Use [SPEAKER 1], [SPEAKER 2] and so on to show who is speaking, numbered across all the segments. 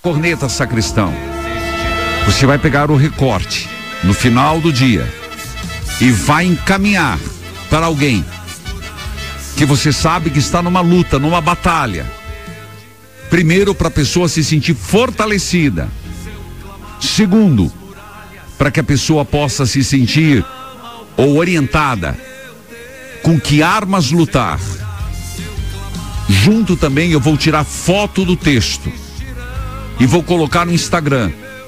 [SPEAKER 1] Corneta Sacristão. Você vai pegar o recorte no final do dia e vai encaminhar para alguém que você sabe que está numa luta, numa batalha. Primeiro, para a pessoa se sentir fortalecida. Segundo, para que a pessoa possa se sentir ou orientada com que armas lutar. Junto também eu vou tirar foto do texto e vou colocar no Instagram.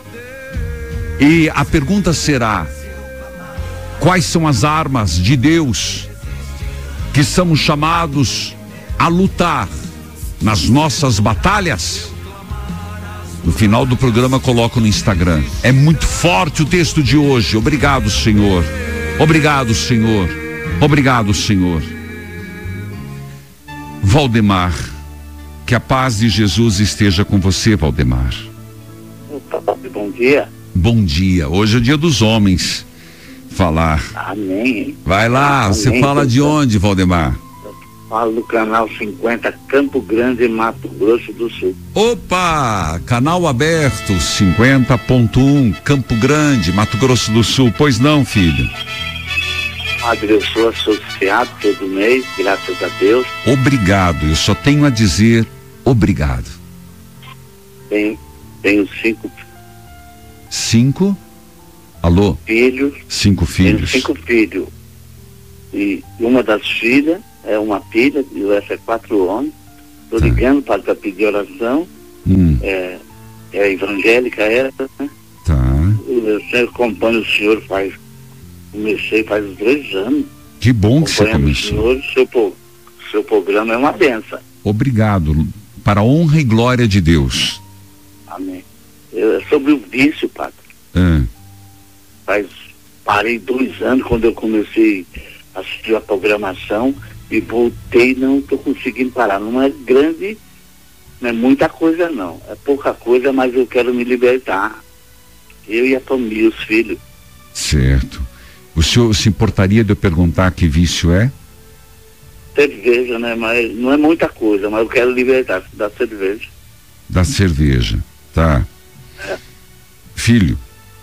[SPEAKER 1] E a pergunta será: quais são as armas de Deus que somos chamados a lutar nas nossas batalhas? No final do programa coloco no Instagram. É muito forte o texto de hoje. Obrigado, Senhor. Obrigado, Senhor. Obrigado, Senhor. Valdemar, que a paz de Jesus esteja com você, Valdemar.
[SPEAKER 2] Bom dia.
[SPEAKER 1] Bom dia. Hoje é o dia dos homens. Falar.
[SPEAKER 2] Amém.
[SPEAKER 1] Vai lá,
[SPEAKER 2] Amém.
[SPEAKER 1] você fala de onde, Valdemar?
[SPEAKER 2] Falo do canal 50, Campo Grande, Mato Grosso do Sul.
[SPEAKER 1] Opa! Canal aberto 50.1, Campo Grande, Mato Grosso do Sul. Pois não, filho?
[SPEAKER 2] Padre, eu sou associado todo mês, graças a Deus.
[SPEAKER 1] Obrigado, eu só tenho a dizer obrigado.
[SPEAKER 2] Tenho 5
[SPEAKER 1] Alô?
[SPEAKER 2] filhos.
[SPEAKER 1] 5 filhos.
[SPEAKER 2] Tenho 5 filhos. E uma das filhas é uma filha, e o resto é 4 homens. Estou ligando para pedir oração. É evangélica ela, né?
[SPEAKER 1] Tá.
[SPEAKER 2] Eu sempre acompanho o senhor comecei faz 2 anos.
[SPEAKER 1] Que bom que você começou.
[SPEAKER 2] O senhor, seu programa é uma benção.
[SPEAKER 1] Obrigado, para a honra e glória de Deus.
[SPEAKER 2] Amém. É sobre o vício, padre. Parei 2 anos quando eu comecei a assistir a programação e voltei, não estou conseguindo parar. Não é grande, não é muita coisa não. É pouca coisa, mas eu quero me libertar. Eu e a família, os filhos.
[SPEAKER 1] Certo. O senhor se importaria de eu perguntar que vício é?
[SPEAKER 2] Cerveja, né? Mas não é muita coisa, mas eu quero libertar da cerveja. Da
[SPEAKER 1] cerveja, tá. Filho,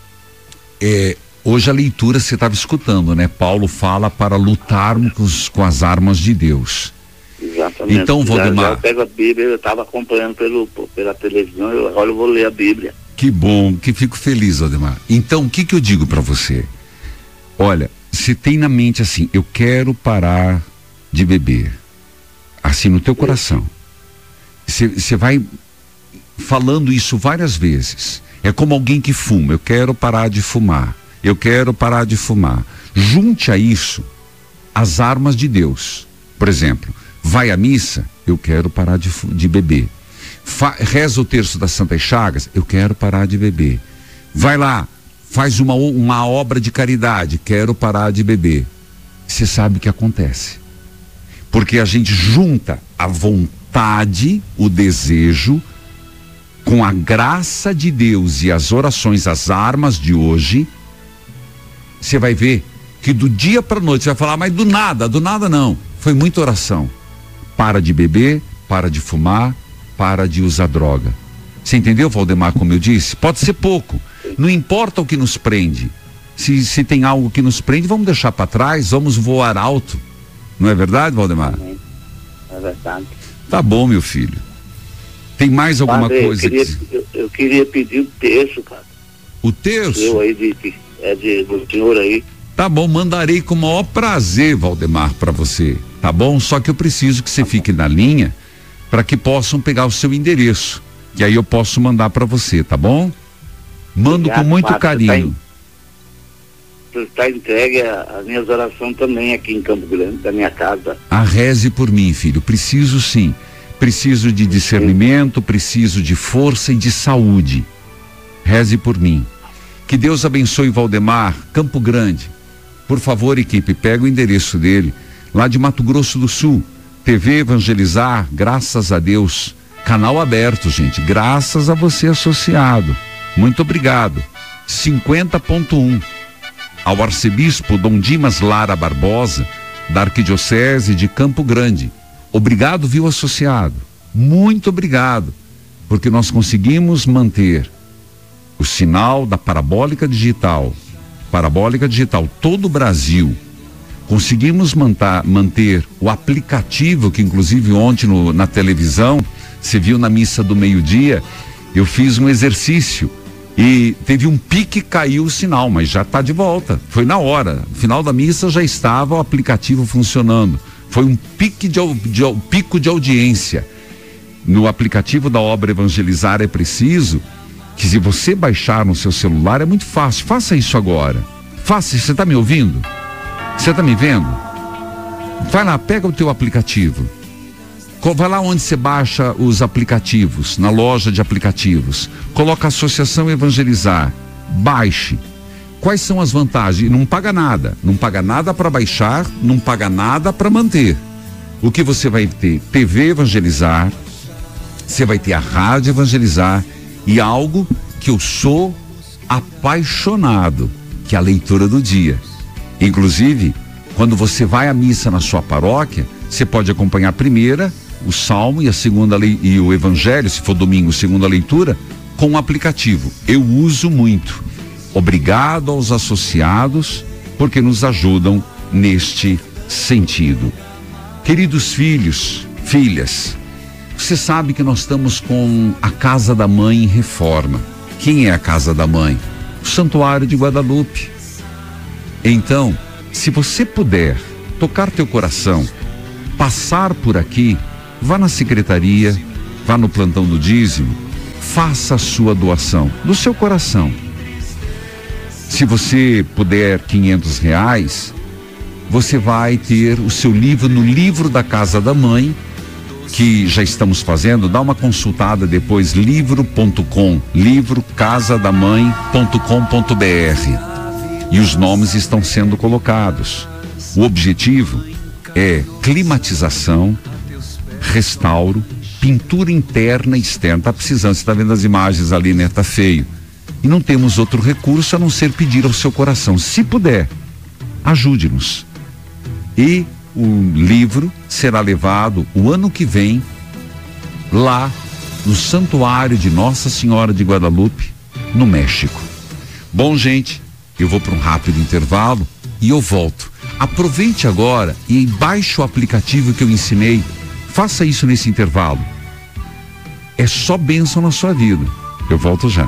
[SPEAKER 1] hoje a leitura você estava escutando, né? Paulo fala para lutarmos com as armas de Deus.
[SPEAKER 2] Exatamente.
[SPEAKER 1] Então, Valdemar,
[SPEAKER 2] já eu pego a Bíblia, eu estava acompanhando pela televisão, agora eu vou ler a Bíblia.
[SPEAKER 1] Que bom, que fico feliz, Valdemar. Então, o que eu digo para você? Olha, se tem na mente assim, eu quero parar de beber, assim no teu coração, você vai falando isso várias vezes. É como alguém que fuma, eu quero parar de fumar, eu quero parar de fumar. Junte a isso as armas de Deus. Por exemplo, vai à missa, eu quero parar de beber. Reza o terço das Santas Chagas, eu quero parar de beber. Vai lá, faz uma obra de caridade, quero parar de beber. Você sabe o que acontece. Porque a gente junta a vontade, o desejo, com a graça de Deus e as orações, as armas de hoje. Você vai ver que do dia para a noite, você vai falar, mas do nada não. Foi muita oração. Para de beber, para de fumar, para de usar droga. Você entendeu, Valdemar, como eu disse? Pode ser pouco. Não importa o que nos prende. Se tem algo que nos prende, vamos deixar para trás, vamos voar alto. Não é verdade, Valdemar?
[SPEAKER 2] É verdade.
[SPEAKER 1] Tá bom, meu filho. Tem mais alguma coisa?
[SPEAKER 2] Eu queria pedir o terço, cara.
[SPEAKER 1] O terço?
[SPEAKER 2] Eu aí, do senhor aí.
[SPEAKER 1] Tá bom, mandarei com o maior prazer, Valdemar, para você. Tá bom? Só que eu preciso que você fique na linha para que possam pegar o seu endereço. E aí eu posso mandar para você, tá bom? Mando com muito carinho.
[SPEAKER 2] Está entregue as minhas orações também aqui em Campo Grande, da minha casa.
[SPEAKER 1] Reze por mim, filho. Preciso sim. Preciso de discernimento, preciso de força e de saúde. Reze por mim. Que Deus abençoe Valdemar, Campo Grande. Por favor, equipe, pega o endereço dele, lá de Mato Grosso do Sul. TV Evangelizar, graças a Deus. Canal aberto, gente. Graças a você, associado. Muito obrigado. 50.1. Ao arcebispo Dom Dimas Lara Barbosa, da Arquidiocese de Campo Grande. Obrigado, viu, associado? Muito obrigado porque nós conseguimos manter o sinal da parabólica digital, todo o Brasil. Conseguimos manter o aplicativo, que inclusive ontem na televisão, você viu na missa do meio-dia, eu fiz um exercício e teve um pique, caiu o sinal, mas já está de volta. Foi na hora, no final da missa já estava o aplicativo funcionando. Foi um pico de audiência. No aplicativo da Obra Evangelizar é preciso que, se você baixar no seu celular, é muito fácil. Faça isso agora. Faça. Você está me ouvindo? Você está me vendo? Vai lá, pega o teu aplicativo. Vai lá onde você baixa os aplicativos, na loja de aplicativos. Coloca Associação Evangelizar. Baixe. Quais são as vantagens? Não paga nada. Não paga nada para baixar, não paga nada para manter. O que você vai ter? TV Evangelizar, você vai ter a Rádio Evangelizar e algo que eu sou apaixonado, que é a leitura do dia. Inclusive, quando você vai à missa na sua paróquia, você pode acompanhar a primeira, o salmo e a segunda e o evangelho, se for domingo, segunda leitura, com o aplicativo. Eu uso muito. Obrigado aos associados, porque nos ajudam neste sentido. Queridos filhos, filhas, você sabe que nós estamos com a Casa da Mãe em reforma. Quem é a Casa da Mãe? O Santuário de Guadalupe. Então, se você puder tocar teu coração, passar por aqui, vá na secretaria, vá no plantão do dízimo, faça a sua doação do seu coração. Se você puder R$500, você vai ter o seu livro no livro da Casa da Mãe, que já estamos fazendo. Dá uma consultada depois, livro.com, livrocasadamãe.com.br, e os nomes estão sendo colocados. O objetivo é climatização, restauro, pintura interna e externa. Está precisando, você está vendo as imagens ali, né? Tá feio. E não temos outro recurso a não ser pedir ao seu coração. Se puder, ajude-nos. E o livro será levado o ano que vem lá no Santuário de Nossa Senhora de Guadalupe, no México. Bom, gente, eu vou para um rápido intervalo e eu volto. Aproveite agora e baixe o aplicativo que eu ensinei. Faça isso nesse intervalo. É só bênção na sua vida. Eu volto já.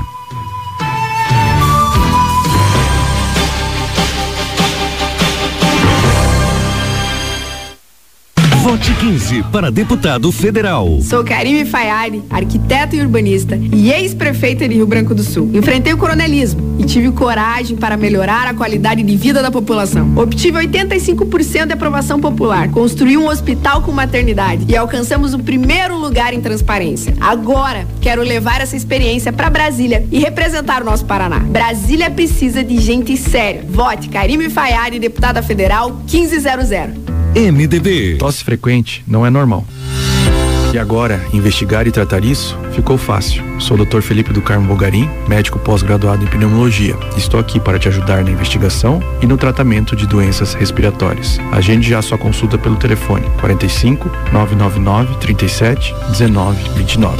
[SPEAKER 3] Vote 15 para deputado federal.
[SPEAKER 4] Sou Karime Fayad, arquiteta e urbanista e ex-prefeita de Rio Branco do Sul. Enfrentei o coronelismo e tive coragem para melhorar a qualidade de vida da população. Obtive 85% de aprovação popular, construí um hospital com maternidade e alcançamos o primeiro lugar em transparência. Agora, quero levar essa experiência para Brasília e representar o nosso Paraná. Brasília precisa de gente séria. Vote Karime Fayad, deputada federal 1500.
[SPEAKER 3] MDB.
[SPEAKER 5] Tosse frequente não é normal. E agora, investigar e tratar isso ficou fácil. Sou o Dr. Felipe do Carmo Bogarim, médico pós-graduado em pneumologia. Estou aqui para te ajudar na investigação e no tratamento de doenças respiratórias. Agende já sua consulta pelo telefone 45 999 37 19 29.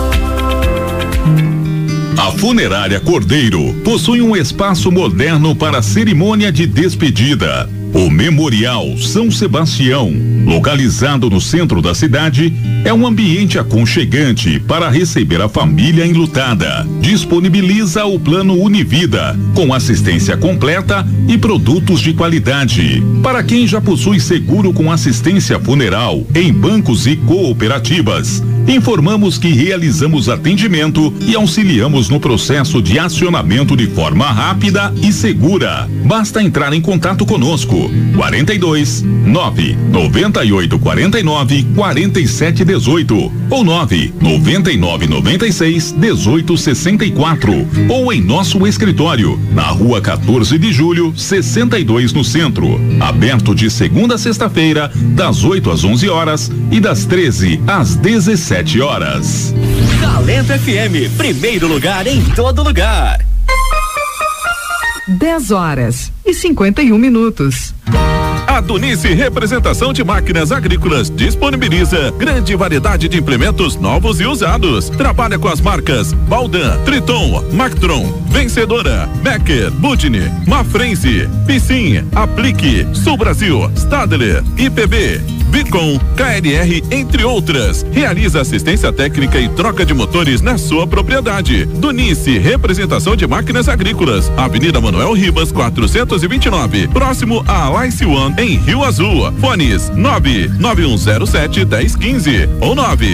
[SPEAKER 6] A Funerária Cordeiro possui um espaço moderno para cerimônia de despedida. O Memorial São Sebastião, localizado no centro da cidade, é um ambiente aconchegante para receber a família enlutada. Disponibiliza o plano Univida, com assistência completa e produtos de qualidade. Para quem já possui seguro com assistência funeral em bancos e cooperativas, informamos que realizamos atendimento e auxiliamos no processo de acionamento de forma rápida e segura. Basta entrar em contato conosco. 42 9 98 49 47 18 ou 9 99 96 18 64 ou em nosso escritório na Rua 14 de Julho 62 no centro, aberto de segunda a sexta-feira das 8 às 11 horas e das 13 às 17 horas.
[SPEAKER 3] Talento FM, primeiro lugar em todo lugar.
[SPEAKER 7] 10 horas e 51 minutos. A Dunice Representação de Máquinas Agrícolas disponibiliza grande variedade de implementos novos e usados. Trabalha com as marcas Baldan, Triton, Mactron, Vencedora, Becker, Budni, Mafrense, Piscin, Aplique, Sul Brasil, Stadler, IPB, Bicom, KLR, entre outras. Realiza assistência técnica e troca de motores na sua propriedade. Dunice Representação de Máquinas Agrícolas, Avenida Manuel Ribas, 429, próximo a Alice One, em Rio Azul. Fones 99107-1015 ou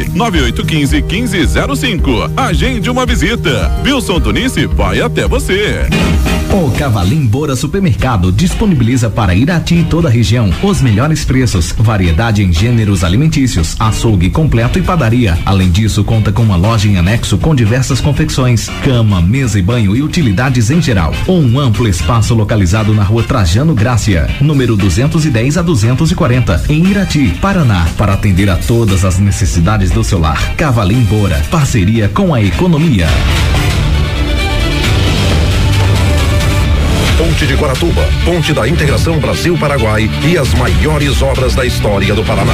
[SPEAKER 7] 99815-1505. Agende uma visita. Wilson Dunice vai até você.
[SPEAKER 8] O Cavalim Bora Supermercado disponibiliza para Irati e toda a região os melhores preços, variedade em gêneros alimentícios, açougue completo e padaria. Além disso, conta com uma loja em anexo com diversas confecções, cama, mesa e banho e utilidades em geral. Um amplo espaço localizado na Rua Trajano Grácia, número 210 a 240, em Irati, Paraná, para atender a todas as necessidades do seu lar. Cavalim Bora, parceria com a economia.
[SPEAKER 9] Ponte de Guaratuba, Ponte da Integração Brasil-Paraguai e as maiores obras da história do Paraná.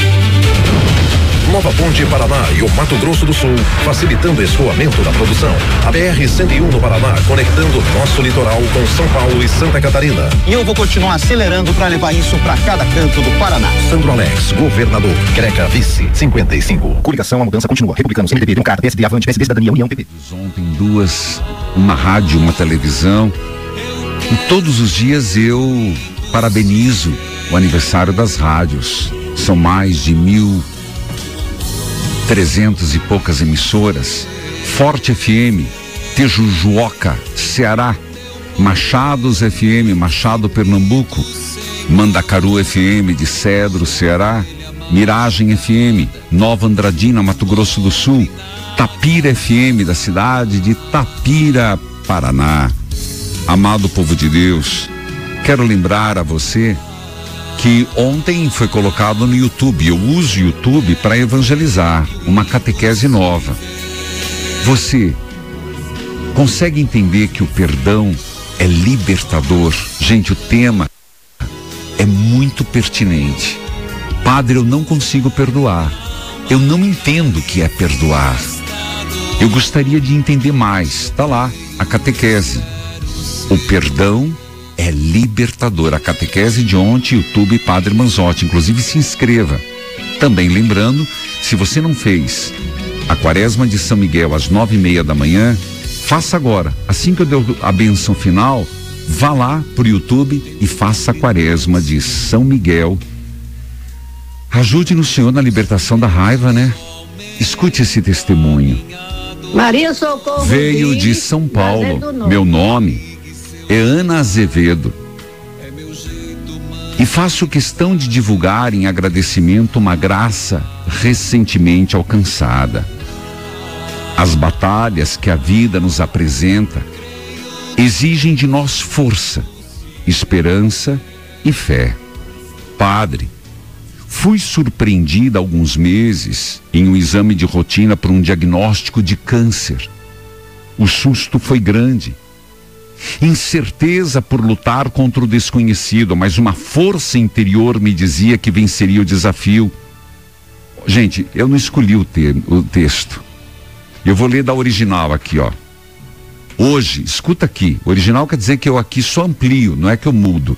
[SPEAKER 9] Nova Ponte Paraná e o Mato Grosso do Sul, facilitando o escoamento da produção. A BR-101 no Paraná, conectando nosso litoral com São Paulo e Santa Catarina.
[SPEAKER 10] E eu vou continuar acelerando para levar isso para cada canto do Paraná.
[SPEAKER 9] Sandro Alex, governador. Greca, vice, 55.
[SPEAKER 10] Coligação, a mudança continua. Republicanos, MDB, Democrata, PSD, Avante, PSD, Cidadania, União, PP.
[SPEAKER 1] Ontem uma rádio, uma televisão. E todos os dias eu parabenizo o aniversário das rádios. São mais de 1.300 e poucas emissoras. Forte FM, Tejujuoca, Ceará. Machados FM, Machado, Pernambuco. Mandacaru FM, de Cedro, Ceará. Miragem FM, Nova Andradina, Mato Grosso do Sul. Tapira FM, da cidade de Tapira, Paraná. Amado povo de Deus, quero lembrar a você que ontem foi colocado no YouTube. Eu uso o YouTube para evangelizar, uma catequese nova. Você consegue entender que o perdão é libertador? Gente, o tema é muito pertinente. Padre, eu não consigo perdoar. Eu não entendo o que é perdoar. Eu gostaria de entender mais. Está lá, a catequese. O perdão é libertador. A catequese de ontem, YouTube Padre Manzotti. Inclusive se inscreva. Também lembrando, se você não fez a Quaresma de São Miguel às 9:30 da manhã, faça agora. Assim que eu der a bênção final, vá lá pro YouTube e faça a Quaresma de São Miguel. Ajude-nos, Senhor, na libertação da raiva, né? Escute esse testemunho.
[SPEAKER 11] Maria Socorro
[SPEAKER 1] veio de São Paulo. Meu nome é Ana Azevedo. E faço questão de divulgar em agradecimento uma graça recentemente alcançada. As batalhas que a vida nos apresenta exigem de nós força, esperança e fé. Padre, fui surpreendida há alguns meses em um exame de rotina por um diagnóstico de câncer. O susto foi grande. Incerteza por lutar contra o desconhecido, mas uma força interior me dizia que venceria o desafio. Gente, eu não escolhi o texto. Eu vou ler da original aqui, ó. Hoje, escuta aqui, original quer dizer que eu aqui só amplio, não é que eu mudo.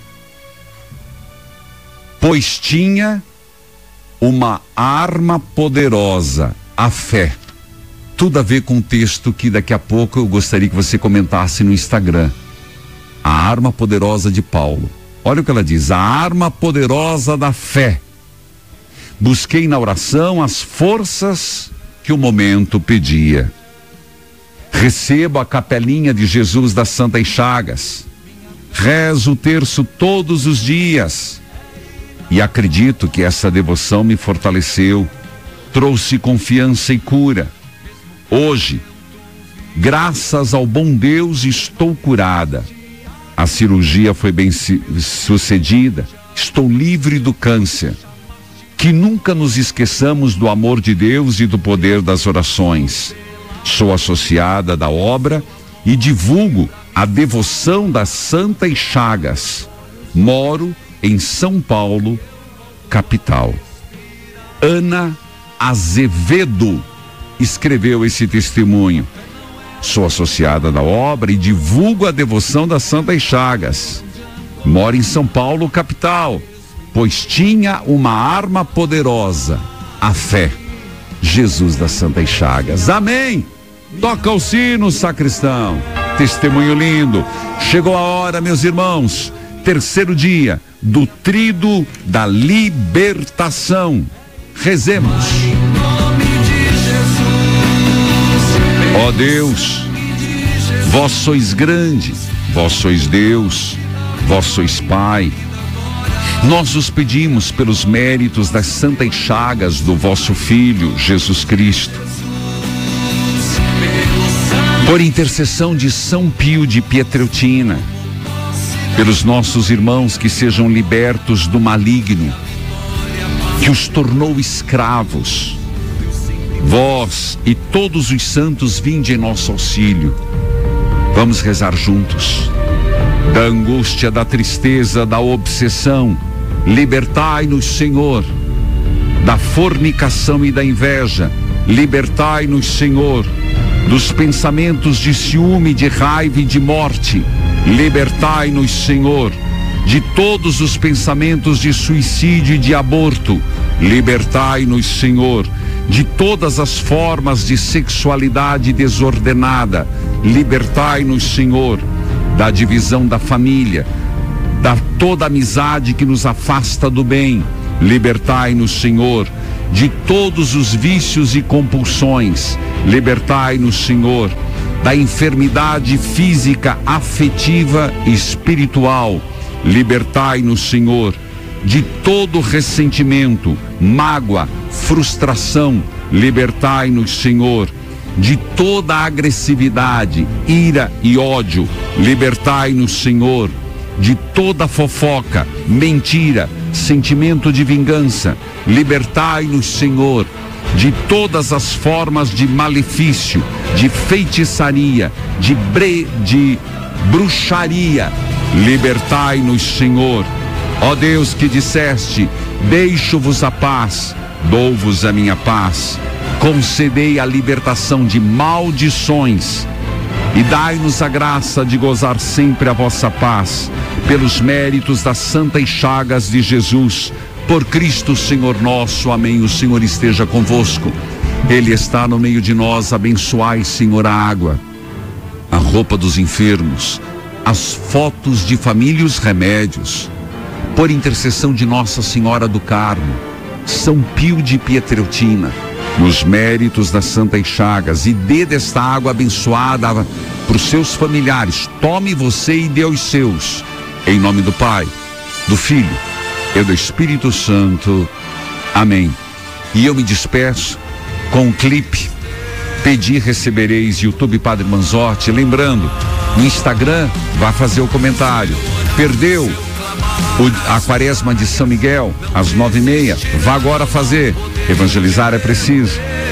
[SPEAKER 1] Pois tinha uma arma poderosa, a fé. Tudo a ver com o texto que daqui a pouco eu gostaria que você comentasse no Instagram. A arma poderosa de Paulo. Olha o que ela diz, a arma poderosa da fé. Busquei na oração as forças que o momento pedia. Recebo a capelinha de Jesus das Santas Chagas. Rezo o terço todos os dias. E acredito que essa devoção me fortaleceu, trouxe confiança e cura. Hoje, graças ao bom Deus, estou curada. A cirurgia foi bem sucedida. Estou livre do câncer. Que nunca nos esqueçamos do amor de Deus e do poder das orações. Sou associada da obra e divulgo a devoção das Santas Chagas. Moro em São Paulo, capital. Ana Azevedo escreveu esse testemunho. Sou associada da obra e divulgo a devoção das Santas Chagas. Moro em São Paulo, capital, pois tinha uma arma poderosa, a fé. Jesus das Santas Chagas. Amém! Toca o sino, sacristão. Testemunho lindo. Chegou a hora, meus irmãos. Terceiro dia do Tríduo da Libertação. Rezemos. Ó Deus, vós sois grande, vós sois Deus, vós sois Pai. Nós os pedimos pelos méritos das santas chagas do vosso Filho, Jesus Cristo. Por intercessão de São Pio de Pietrelcina, pelos nossos irmãos que sejam libertos do maligno, que os tornou escravos. Vós e todos os santos vinde em nosso auxílio. Vamos rezar juntos. Da angústia, da tristeza, da obsessão, libertai-nos, Senhor. Da fornicação e da inveja, libertai-nos, Senhor. Dos pensamentos de ciúme, de raiva e de morte, libertai-nos, Senhor. De todos os pensamentos de suicídio e de aborto, libertai-nos, Senhor. De todas as formas de sexualidade desordenada, libertai-nos, Senhor. Da divisão da família, da toda amizade que nos afasta do bem, libertai-nos, Senhor. De todos os vícios e compulsões, libertai-nos, Senhor. Da enfermidade física, afetiva e espiritual, libertai-nos, Senhor. De todo ressentimento, mágoa, frustração, libertai-nos, Senhor. De toda agressividade, ira e ódio, libertai-nos, Senhor. De toda fofoca, mentira, sentimento de vingança, libertai-nos, Senhor. De todas as formas de malefício, de feitiçaria, de bruxaria, libertai-nos, Senhor. Ó Deus que disseste, deixo-vos a paz, dou-vos a minha paz. Concedei a libertação de maldições e dai-nos a graça de gozar sempre a vossa paz, pelos méritos das santas chagas de Jesus, por Cristo Senhor nosso. Amém. O Senhor esteja convosco, Ele está no meio de nós. Abençoai, Senhor, a água, a roupa dos enfermos, as fotos de família e os remédios. Por intercessão de Nossa Senhora do Carmo, São Pio de Pietrelcina, nos méritos das santas chagas, e dê desta água abençoada para os seus familiares. Tome você e dê aos seus. Em nome do Pai, do Filho e do Espírito Santo. Amém. E eu me despeço com um clipe. Pedi, recebereis, YouTube Padre Manzotti. Lembrando, no Instagram, vá fazer o comentário. Perdeu a quaresma de São Miguel, às 9h30, vá agora fazer. Evangelizar é preciso.